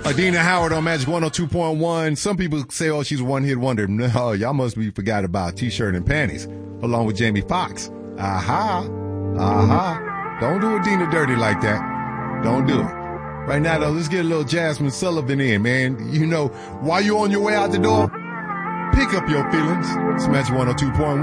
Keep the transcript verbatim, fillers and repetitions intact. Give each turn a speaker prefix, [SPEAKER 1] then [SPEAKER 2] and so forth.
[SPEAKER 1] Adina Howard on Magic one oh two point one. Some people say, oh, she's a one-hit wonder. No, y'all must be forgot about T-shirt and panties, along with Jamie Foxx. Aha. Aha. Don't do Adina dirty like that. Don't do it. Right now, though, let's get a little Jasmine Sullivan in, man. You know, while you're on your way out the door, pick up your feelings. It's Magic one oh two point one.